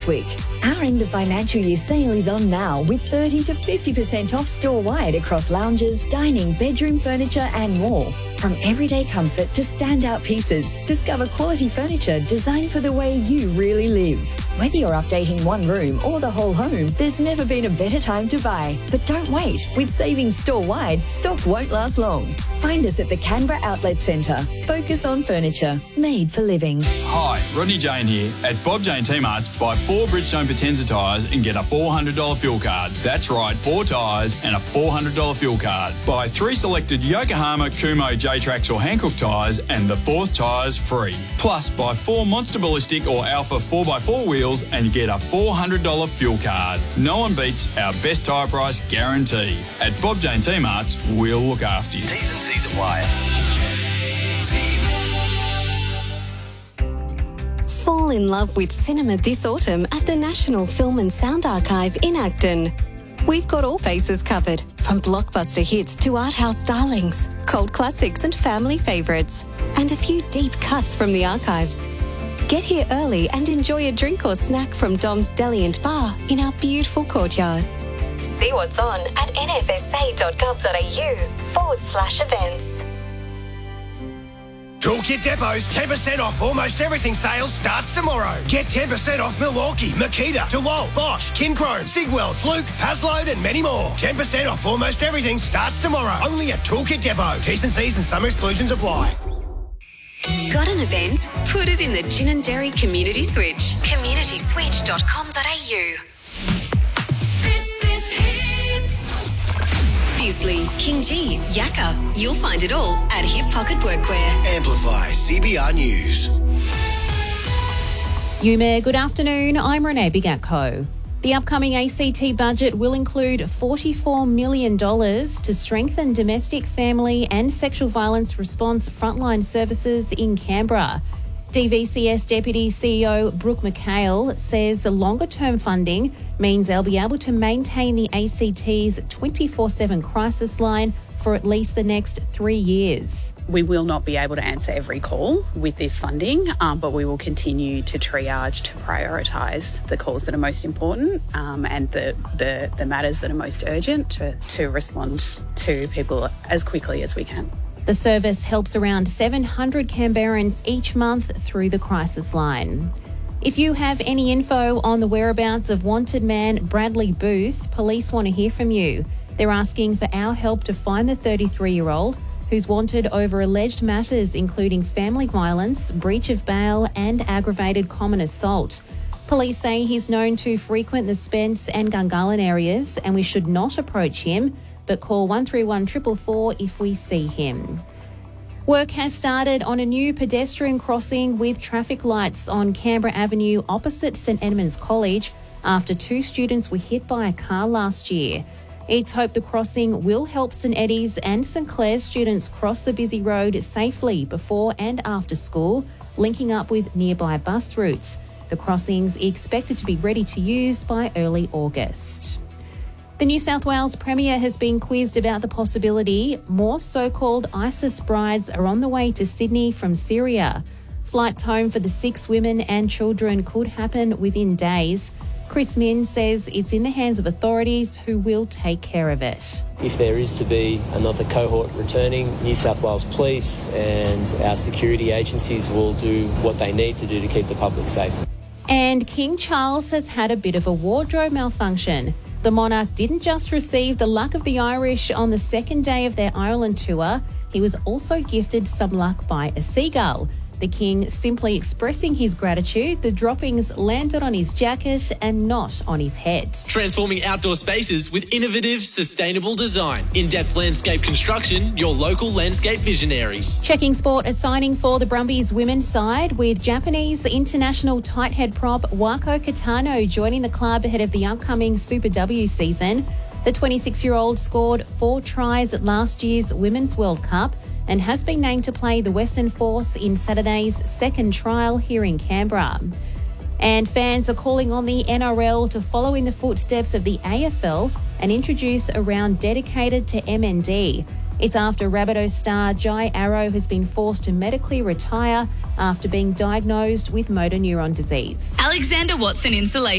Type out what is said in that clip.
Bushwick. Our end of financial year sale is on now with 30 to 50% off store-wide across lounges, dining, bedroom furniture and more. From everyday comfort to standout pieces, discover quality furniture designed for the way you really live. Whether you're updating one room or the whole home, there's never been a better time to buy. But don't wait. With savings store-wide, stock won't last long. Find us at the Canberra Outlet Centre. Focus on furniture, made for living. Hi, Rodney Jane here. At Bob Jane T-Marts, buy 4 Bridgestone Potenza tyres and get a $400 fuel card. That's right, 4 tyres and a $400 fuel card. Buy 3 selected Yokohama, Kumho, J-Trax or Hankook tyres and the 4th tyre's free. Plus, buy 4 Monster Ballistic or Alpha 4x4 wheels and get a $400 fuel card. No one beats our best tyre price guarantee. At Bob Jane T-Marts, we'll look after you. T's and C's apply. Fall in love with cinema this autumn at the National Film and Sound Archive in Acton. We've got all bases covered, from blockbuster hits to art house darlings, cult classics and family favourites, and a few deep cuts from the archives. Get here early and enjoy a drink or snack from Dom's Deli and Bar in our beautiful courtyard. See what's on at nfsa.gov.au/events. Toolkit Depot's 10% off almost everything sale starts tomorrow. Get 10% off Milwaukee, Makita, DeWalt, Bosch, Kincrone, Sigweld, Fluke, Hasload and many more. 10% off almost everything starts tomorrow. Only at Toolkit Depot. T's and C's and some exclusions apply. Got an event? Put it in the Ginninderry Community Switch. communityswitch.com.au. This is Hit. Beasley, King G, Yakka. You'll find it all at Hip Pocket Workwear. Amplify CBR News. Yume, good afternoon. I'm Renee Bigatko. The upcoming ACT budget will include $44 million to strengthen domestic, family and sexual violence response frontline services in Canberra. DVCS Deputy CEO Brooke McHale says the longer-term funding means they'll be able to maintain the ACT's 24/7 crisis line for at least the next 3 years. We will not be able to answer every call with this funding, but we will continue to triage, to prioritise the calls that are most important and the matters that are most urgent to respond to people as quickly as we can. The service helps around 700 Canberrans each month through the crisis line. If you have any info on the whereabouts of wanted man Bradley Booth, police want to hear from you. They're asking for our help to find the 33-year-old who's wanted over alleged matters including family violence, breach of bail and aggravated common assault. Police say he's known to frequent the Spence and Gungahlin areas and we should not approach him, but call 131 444 if we see him. Work has started on a new pedestrian crossing with traffic lights on Canberra Avenue opposite St Edmunds College after 2 students were hit by a car last year. It's hoped the crossing will help St Eddie's and St Clair's students cross the busy road safely before and after school, linking up with nearby bus routes. The crossing's expected to be ready to use by early August. The New South Wales Premier has been quizzed about the possibility more so-called ISIS brides are on the way to Sydney from Syria. Flights home for the 6 women and children could happen within days. Chris Min says it's in the hands of authorities who will take care of it. If there is to be another cohort returning, New South Wales Police and our security agencies will do what they need to do to keep the public safe. And King Charles has had a bit of a wardrobe malfunction. The monarch didn't just receive the luck of the Irish on the second day of their Ireland tour, he was also gifted some luck by a seagull. The King simply expressing his gratitude, the droppings landed on his jacket and not on his head. Transforming outdoor spaces with innovative, sustainable design. In-depth landscape construction, your local landscape visionaries. Checking Sport is signing for the Brumbies women's side with Japanese international tight head prop Wako Kitano joining the club ahead of the upcoming Super W season. The 26-year-old scored 4 tries at last year's Women's World Cup and has been named to play the Western Force in Saturday's second trial here in Canberra. And fans are calling on the NRL to follow in the footsteps of the AFL and introduce a round dedicated to MND. It's after Rabbitohs star Jai Arrow has been forced to medically retire after being diagnosed with motor neuron disease. Alexander Watson Insulation.